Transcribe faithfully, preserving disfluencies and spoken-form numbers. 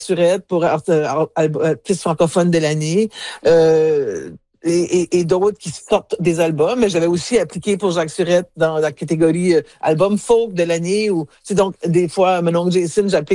Surette pour art- art- artiste francophone de l'année. Euh, et, et, et d'autres qui sortent des albums. Mais j'avais aussi appliqué pour Jacques Surette dans la catégorie euh, album folk de l'année. Ou, tu sais, donc, des fois, mon oncle Jason, j'applique